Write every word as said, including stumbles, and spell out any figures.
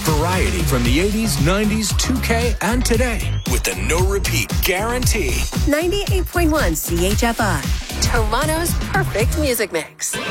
Variety from the eighties, nineties, two K, and today with the no-repeat guarantee. ninety-eight point one C H F I, Toronto's perfect music mix.